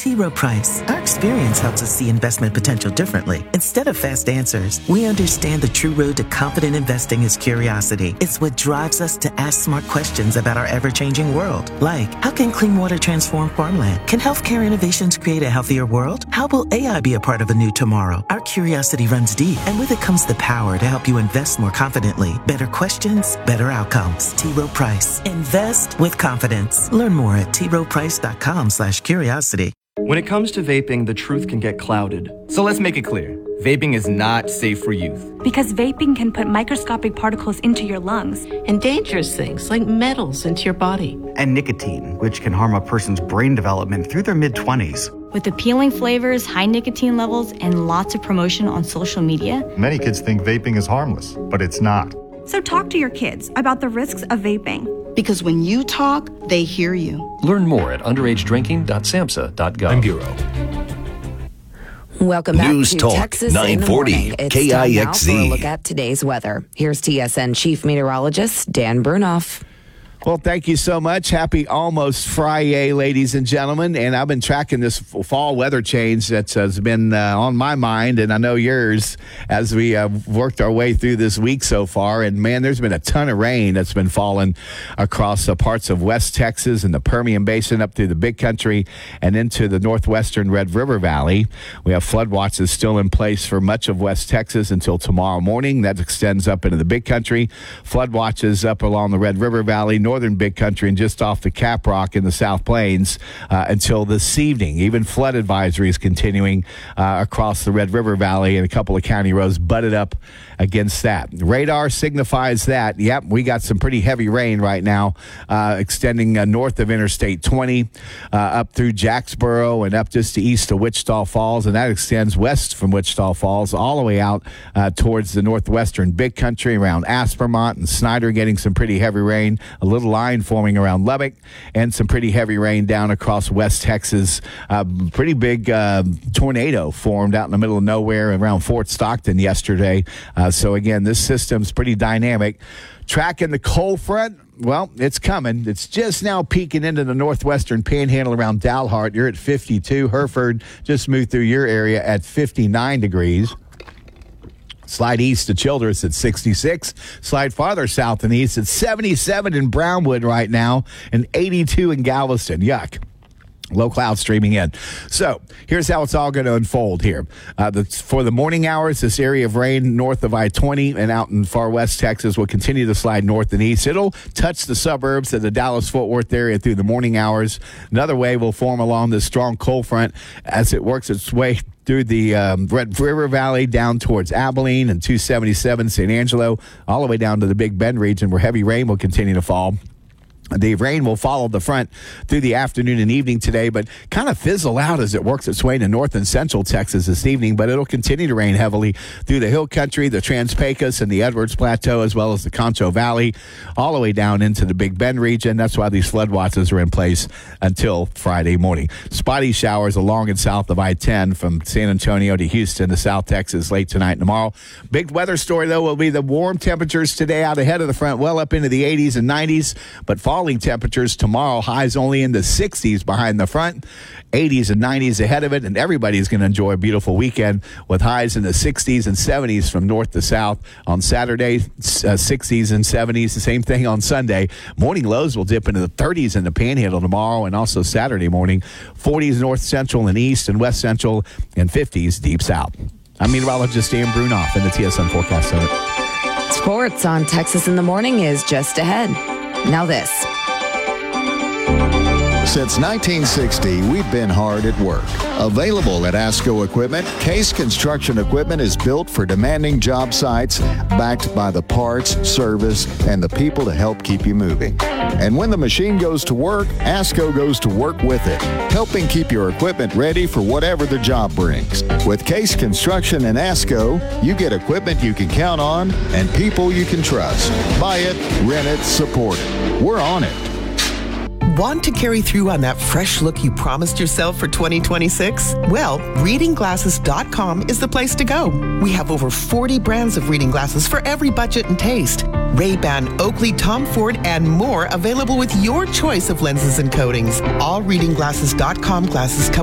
T. Rowe Price, our experience helps us see investment potential differently. Instead of fast answers, we understand the true road to confident investing is curiosity. It's what drives us to ask smart questions about our ever-changing world. Like, how can clean water transform farmland? Can healthcare innovations create a healthier world? How will AI be a part of a new tomorrow? Our curiosity runs deep, and with it comes the power to help you invest more confidently. Better questions, better outcomes. T. Rowe Price. Invest with confidence. Learn more at troweprice.com/curiosity. When it comes to vaping, the truth can get clouded. So let's make it clear. Vaping is not safe for youth. Because vaping can put microscopic particles into your lungs. And dangerous things like metals into your body. And nicotine, which can harm a person's brain development through their mid-20s. With appealing flavors, high nicotine levels, and lots of promotion on social media. Many kids think vaping is harmless, but it's not. So talk to your kids about the risks of vaping. Because when you talk, they hear you. Learn more at underagedrinking.samhsa.gov. Bureau. Welcome back News to Talk Texas 940 in the morning. It's KIXZ. time now for a look at today's weather. Here's TSN Chief Meteorologist Dan Brunoff. Well, thank you so much. Happy almost Friday, ladies and gentlemen. And I've been tracking this fall weather change that has been on my mind, and I know yours, as we worked our way through this week so far. And, man, there's been a ton of rain that's been falling across parts of West Texas and the Permian Basin up through the Big Country and into the northwestern Red River Valley. We have flood watches still in place for much of West Texas until tomorrow morning. That extends up into the Big Country. Flood watches up along the Red River Valley, northern Big Country, and just off the Caprock in the South Plains until this evening. Even flood advisories continuing across the Red River Valley, and a couple of county roads butted up against that. Radar signifies that, yep, we got some pretty heavy rain right now extending north of Interstate 20 up through Jacksboro and up just to east of Wichita Falls, and that extends west from Wichita Falls all the way out towards the northwestern Big Country around Aspermont and Snyder, getting some pretty heavy rain. A little line forming around Lubbock, and some pretty heavy rain down across West Texas. Pretty big tornado formed out in the middle of nowhere around Fort Stockton yesterday. So again, this system's pretty dynamic. Tracking the cold front, well, it's coming. It's just now peeking into the northwestern panhandle around Dalhart. You're at 52. Hereford just moved through your area at 59 degrees. Slide east to Childress at 66. Slide farther south and east at 77 in Brownwood right now and 82 in Galveston. Yuck. Low clouds streaming in. So here's how it's all going to unfold here. For the morning hours, this area of rain north of I-20 and out in far west Texas will continue to slide north and east. It'll touch the suburbs of the Dallas-Fort Worth area through the morning hours. Another wave will form along this strong cold front as it works its way through the Red River Valley down towards Abilene and 277 San Angelo, all the way down to the Big Bend region where heavy rain will continue to fall. The rain will follow the front through the afternoon and evening today, but kind of fizzle out as it works its way into north and central Texas this evening. But it'll continue to rain heavily through the Hill Country, the Trans-Pecos, and the Edwards Plateau, as well as the Concho Valley, all the way down into the Big Bend region. That's why these flood watches are in place until Friday morning. Spotty showers along and south of I-10 from San Antonio to Houston to South Texas late tonight and tomorrow. Big weather story, though, will be the warm temperatures today out ahead of the front, well up into the 80s and 90s, but falling temperatures tomorrow, highs only in the 60s behind the front, 80s and 90s ahead of it, and everybody's going to enjoy a beautiful weekend with highs in the 60s and 70s from north to south. On Saturday, 60s and 70s, the same thing on Sunday. Morning lows will dip into the 30s in the Panhandle tomorrow, and also Saturday morning, 40s north central and east and west central, and 50s deep south. I'm meteorologist Dan Brunoff in the TSN Forecast Center. Sports on Texas in the Morning is just ahead. Now this. Since 1960, we've been hard at work. Available at ASCO Equipment, Case Construction Equipment is built for demanding job sites, backed by the parts, service, and the people to help keep you moving. And when the machine goes to work, ASCO goes to work with it, helping keep your equipment ready for whatever the job brings. With Case Construction and ASCO, you get equipment you can count on and people you can trust. Buy it, rent it, support it. We're on it. Want to carry through on that fresh look you promised yourself for 2026? Well, readingglasses.com is the place to go. We have over 40 brands of reading glasses for every budget and taste. Ray-Ban, Oakley, Tom Ford, and more available with your choice of lenses and coatings. All readingglasses.com glasses come